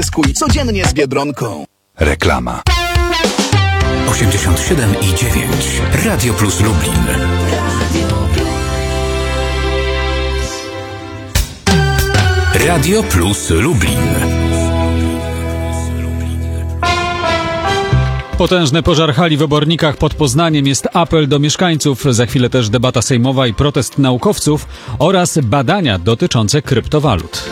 Zyskuj codziennie z Biedronką. Reklama. 87,9 Radio Plus Lublin. Radio Plus Lublin. Potężny pożar hali w Obornikach pod Poznaniem. Jest apel do mieszkańców. Za chwilę też debata sejmowa i protest naukowców oraz badania dotyczące kryptowalut.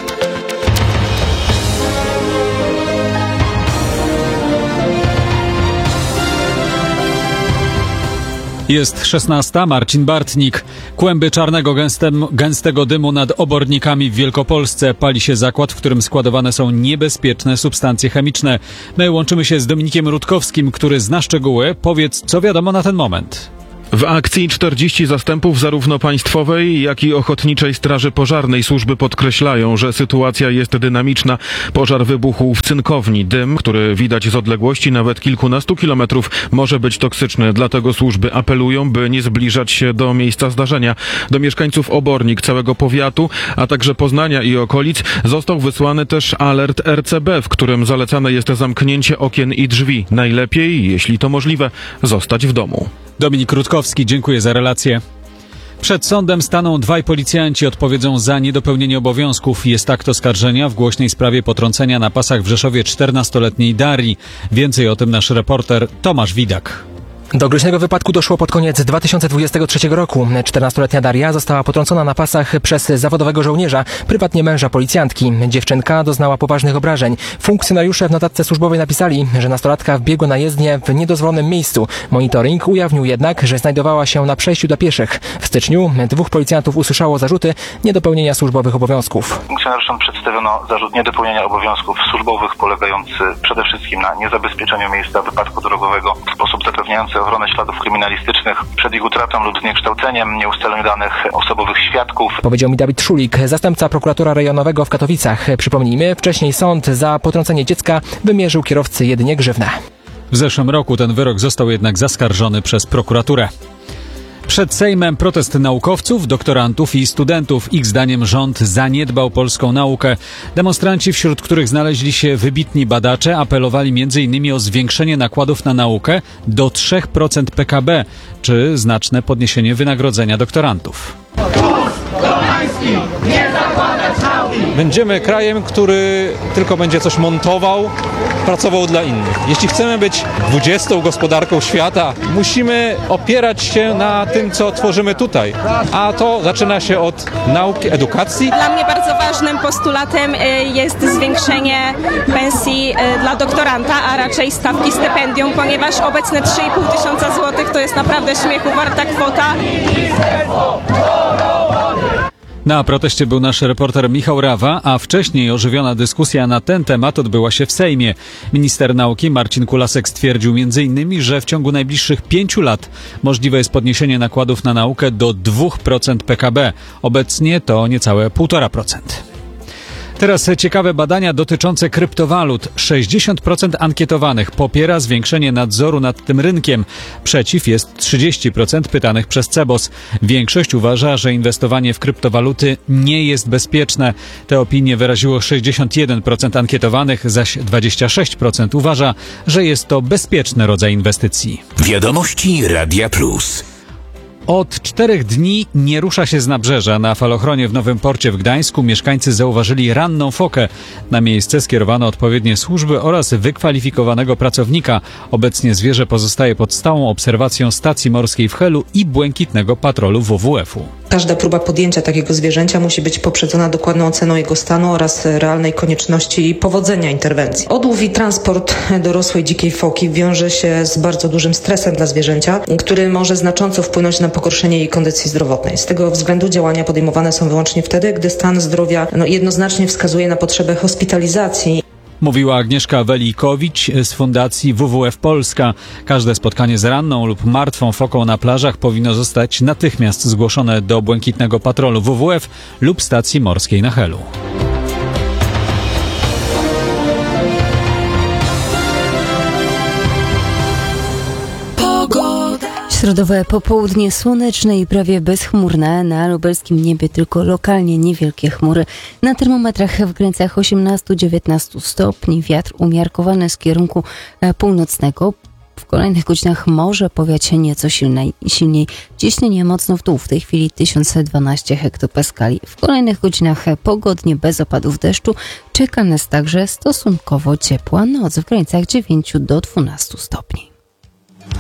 Jest 16. Marcin Bartnik. Kłęby czarnego, gęstego dymu nad Obornikami w Wielkopolsce. Pali się zakład, w którym składowane są niebezpieczne substancje chemiczne. My łączymy się z Dominikiem Rutkowskim, który zna szczegóły. Powiedz, co wiadomo na ten moment. W akcji 40 zastępów zarówno państwowej, jak i ochotniczej straży pożarnej służby podkreślają, że sytuacja jest dynamiczna. Pożar wybuchł w cynkowni. Dym, który widać z odległości nawet kilkunastu kilometrów, może być toksyczny. Dlatego służby apelują, by nie zbliżać się do miejsca zdarzenia. Do mieszkańców Obornik, całego powiatu, a także Poznania i okolic został wysłany też alert RCB, w którym zalecane jest zamknięcie okien i drzwi. Najlepiej, jeśli to możliwe, zostać w domu. Dominik Rutkowski, dziękuję za relację. Przed sądem staną dwaj policjanci, odpowiedzą za niedopełnienie obowiązków. Jest akt oskarżenia w głośnej sprawie potrącenia na pasach w Rzeszowie 14-letniej Darii. Więcej o tym nasz reporter Tomasz Widak. Do groźnego wypadku doszło pod koniec 2023 roku. 14-letnia Daria została potrącona na pasach przez zawodowego żołnierza, prywatnie męża policjantki. Dziewczynka doznała poważnych obrażeń. Funkcjonariusze w notatce służbowej napisali, że nastolatka wbiegła na jezdnię w niedozwolonym miejscu. Monitoring ujawnił jednak, że znajdowała się na przejściu dla pieszych. W styczniu dwóch policjantów usłyszało zarzuty niedopełnienia służbowych obowiązków. Funkcjonariuszom przedstawiono zarzut niedopełnienia obowiązków służbowych polegający przede wszystkim na niezabezpieczeniu miejsca wypadku drogowego w sposób zapewniający ochronę śladów kryminalistycznych przed ich utratą lub zniekształceniem, nieustaleniu danych osobowych świadków. Powiedział mi Dawid Szulik, zastępca prokuratora rejonowego w Katowicach. Przypomnijmy, wcześniej sąd za potrącenie dziecka wymierzył kierowcy jedynie grzywnę. W zeszłym roku ten wyrok został jednak zaskarżony przez prokuraturę. Przed Sejmem protest naukowców, doktorantów i studentów. Ich zdaniem rząd zaniedbał polską naukę. Demonstranci, wśród których znaleźli się wybitni badacze, apelowali m.in. o zwiększenie nakładów na naukę do 3% PKB, czy znaczne podniesienie wynagrodzenia doktorantów. Będziemy krajem, który tylko będzie coś montował, pracował dla innych. Jeśli chcemy być 20. gospodarką świata, musimy opierać się na tym, co tworzymy tutaj. A to zaczyna się od nauki, edukacji. Dla mnie bardzo ważnym postulatem jest zwiększenie pensji dla doktoranta, a raczej stawki stypendium, ponieważ obecne 3,5 tysiąca złotych to jest naprawdę śmiechu warta kwota. Na proteście był nasz reporter Michał Rawa, a wcześniej ożywiona dyskusja na ten temat odbyła się w Sejmie. Minister nauki Marcin Kulasek stwierdził m.in., że w ciągu najbliższych 5 lat możliwe jest podniesienie nakładów na naukę do 2% PKB. Obecnie to niecałe 1,5%. Teraz ciekawe badania dotyczące kryptowalut. 60% ankietowanych popiera zwiększenie nadzoru nad tym rynkiem. Przeciw jest 30% pytanych przez CBOS. Większość uważa, że inwestowanie w kryptowaluty nie jest bezpieczne. Te opinie wyraziło 61% ankietowanych, zaś 26% uważa, że jest to bezpieczny rodzaj inwestycji. Wiadomości Radia Plus. Od 4 dni nie rusza się z nabrzeża. Na falochronie w Nowym Porcie w Gdańsku mieszkańcy zauważyli ranną fokę. Na miejsce skierowano odpowiednie służby oraz wykwalifikowanego pracownika. Obecnie zwierzę pozostaje pod stałą obserwacją stacji morskiej w Helu i błękitnego patrolu WWF-u. Każda próba podjęcia takiego zwierzęcia musi być poprzedzona dokładną oceną jego stanu oraz realnej konieczności powodzenia interwencji. Odłów i transport dorosłej dzikiej foki wiąże się z bardzo dużym stresem dla zwierzęcia, który może znacząco wpłynąć na pogorszenie jej kondycji zdrowotnej. Z tego względu działania podejmowane są wyłącznie wtedy, gdy stan zdrowia jednoznacznie wskazuje na potrzebę hospitalizacji. Mówiła Agnieszka Welikowicz z Fundacji WWF Polska. Każde spotkanie z ranną lub martwą foką na plażach powinno zostać natychmiast zgłoszone do błękitnego patrolu WWF lub stacji morskiej na Helu. Środowe popołudnie słoneczne i prawie bezchmurne. Na lubelskim niebie tylko lokalnie niewielkie chmury. Na termometrach w granicach 18-19 stopni. Wiatr umiarkowany z kierunku północnego. W kolejnych godzinach może powiać nieco silniej. Ciśnienie mocno w dół. W tej chwili 1012 hektopaskali. W kolejnych godzinach pogodnie, bez opadów deszczu. Czeka nas także stosunkowo ciepła noc w granicach 9 do 12 stopni.